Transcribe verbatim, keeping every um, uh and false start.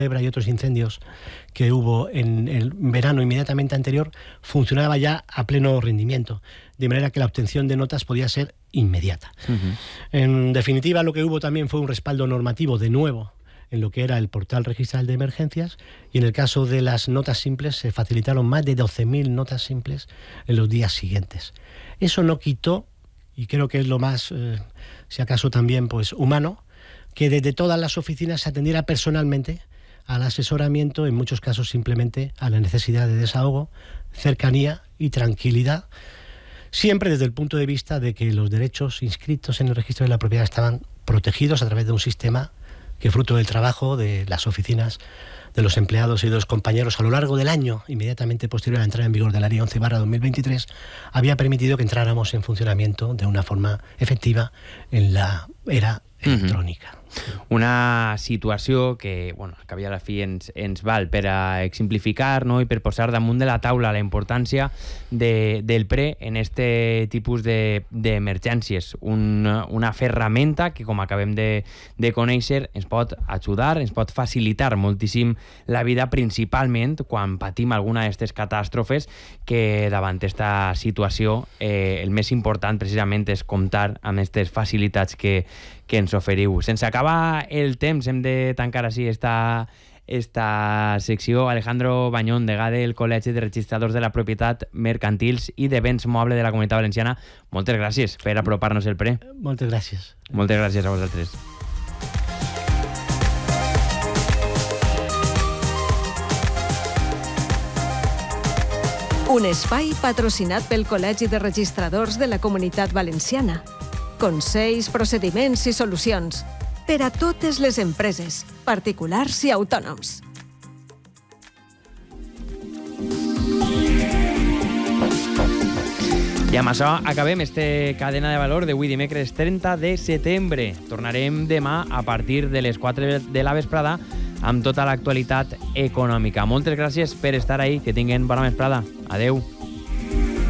y otros incendios que hubo en el verano inmediatamente anterior, funcionaba ya a pleno rendimiento, de manera que la obtención de notas podía ser inmediata. Uh-huh. En definitiva, lo que hubo también fue un respaldo normativo de nuevo en lo que era el portal registral de emergencias, y en el caso de las notas simples se facilitaron más de doce mil notas simples en los días siguientes. Eso no quitó, y creo que es lo más, eh, si acaso también pues humano, que desde todas las oficinas se atendiera personalmente al asesoramiento, en muchos casos simplemente a la necesidad de desahogo, cercanía y tranquilidad, siempre desde el punto de vista de que los derechos inscritos en el registro de la propiedad estaban protegidos a través de un sistema que, fruto del trabajo de las oficinas, de los empleados y de los compañeros a lo largo del año inmediatamente posterior a la entrada en vigor de la Ley once barra dos mil veintitrés, había permitido que entráramos en funcionamiento de una forma efectiva en la era electrònica. Una situació que, bueno, al cap i a la fi ens, ens val per a exemplificar, no?, i per posar damunt de la taula la importància de, del P R E en este tipus d'emergències. De, Un, una ferramenta que, com acabem de, de conèixer, ens pot ajudar, ens pot facilitar moltíssim la vida, principalment quan patim alguna d'aquestes catàstrofes, que davant esta situació eh, el més important precisament és comptar amb aquestes facilitats que, que ens oferiu. Sense acabar el temps, hem de tancar així esta, esta secció. Alejandro Bañón, degà del Col·legi de Registradors de la Propietat Mercantils i de Béns Mobles de la Comunitat Valenciana, moltes gràcies per apropar-nos el P R E. Moltes gràcies. Moltes gràcies a vosaltres. Un espai patrocinat pel Col·legi de Registradors de la Comunitat Valenciana. Consells, procediments i solucions per a totes les empreses, particulars i autònoms. I amb això acabem este Cadena de Valor d'avui dimecres trenta de setembre. Tornarem demà a partir de les quatre de la vesprada amb tota l'actualitat econòmica. Moltes gràcies per estar ahí, que tinguin bona vesprada. Adeu.